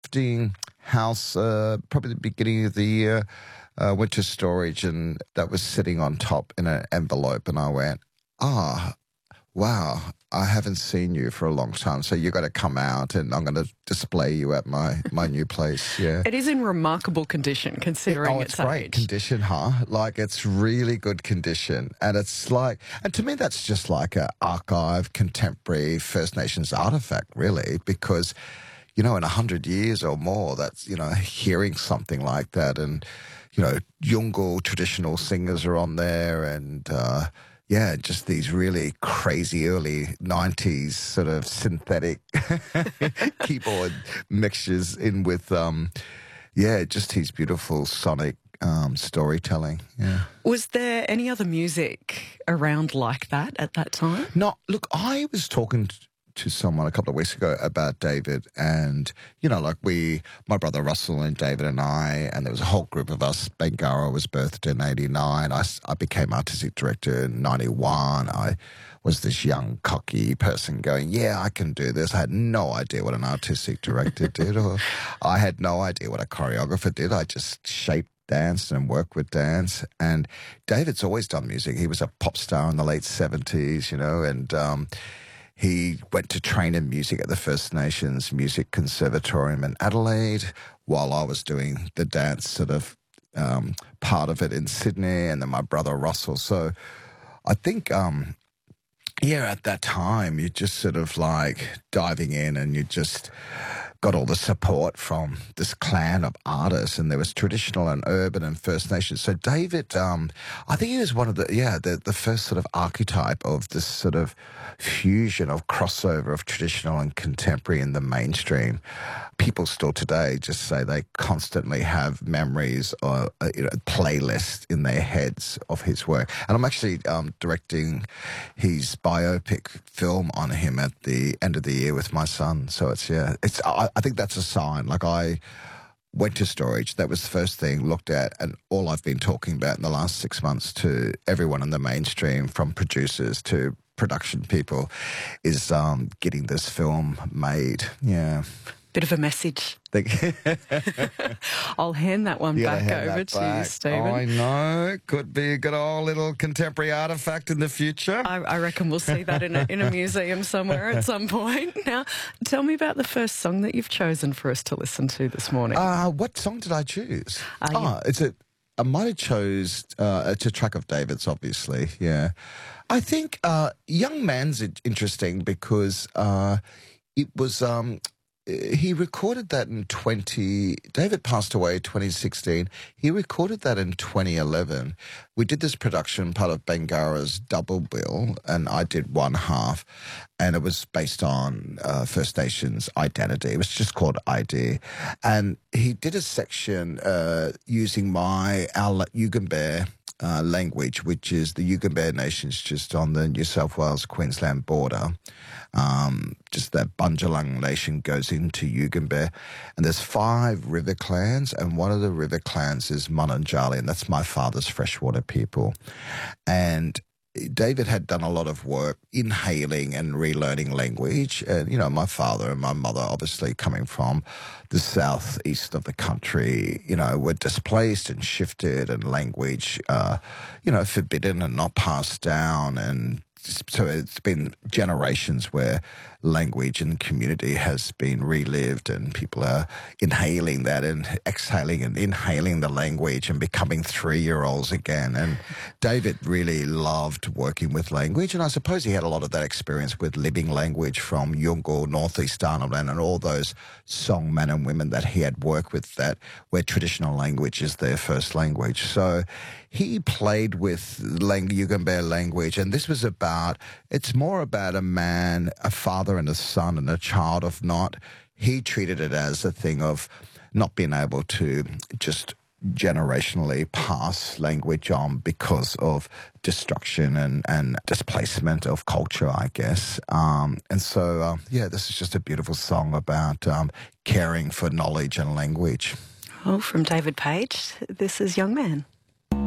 shifting house, probably the beginning of the year. Went to storage, and that was sitting on top in an envelope, and I went, wow, I haven't seen you for a long time, so you got to come out and I'm going to display you at my new place. Yeah. It is in remarkable condition considering it's its great age. condition, huh? Like, it's really good condition. And it's like, and to me, that's just like an archive, contemporary First Nations artifact, really, because, in 100 years or more, that's, hearing something like that. And, Yolngu traditional singers are on there, and, just these really crazy early 90s sort of synthetic keyboard mixtures in with, just his beautiful sonic storytelling. Yeah. Was there any other music around like that at that time? No, look, I was talking to someone a couple of weeks ago about David, and my brother Russell and David and I, and there was a whole group of us. Bangara was birthed in 89. I became artistic director in 91. I was this young cocky person going, yeah, I can do this. I had no idea what an artistic director did, or I had no idea what a choreographer did. I just shaped dance and worked with dance. And David's always done music. He was a pop star in the late 70s, and he went to train in music at the First Nations Music Conservatorium in Adelaide while I was doing the dance sort of part of it in Sydney, and then my brother Russell. So I think, at that time, you're just sort of like diving in, and you just got all the support from this clan of artists, and there was traditional and urban and First Nations. So David, I think he was one of the first sort of archetype of this sort of fusion of crossover of traditional and contemporary in the mainstream. People still today just say they constantly have memories or playlists in their heads of his work. And I'm actually directing his biopic film on him at the end of the year with my son. So I think that's a sign. Like, I went to storage. That was the first thing looked at, and all I've been talking about in the last 6 months to everyone in the mainstream, from producers to production people, is getting this film made. Yeah. Bit of a message. I'll hand that one back over to you, Stephen. I know. It could be a good old little contemporary artefact in the future. I reckon we'll see that in a museum somewhere at some point. Now, tell me about the first song that you've chosen for us to listen to this morning. What song did I choose? I might have chose, it's a track of David's, obviously, yeah. I think Young Man's interesting because it was... he recorded that in David passed away in 2016. He recorded that in 2011. We did this production, part of Bangara's double bill, and I did one half, and it was based on First Nations identity. It was just called ID. And he did a section using our Yugambeh language, which is the Yugambeh Nations just on the New South Wales-Queensland border. Just that Bundjalung Nation goes into Yugambeh, and there's 5 river clans, and one of the river clans is Mununjali, and that's my father's freshwater people. And David had done a lot of work inhaling and relearning language. And, my father and my mother, obviously coming from the southeast of the country, were displaced and shifted, and language, forbidden and not passed down. And so it's been generations where language and community has been relived, and people are inhaling that and exhaling and inhaling the language and becoming 3-year-olds again. And David really loved working with language, and I suppose he had a lot of that experience with living language from Yolngu, Northeast Arnhem, and all those song men and women that he had worked with, that where traditional language is their first language. So he played with Yugambeh language, and this was it's more about a man, a father and a son and a child of not. He treated it as a thing of not being able to just generationally pass language on because of destruction and displacement of culture, I guess. And so, this is just a beautiful song about caring for knowledge and language. Oh, from David Page, this is Young Man.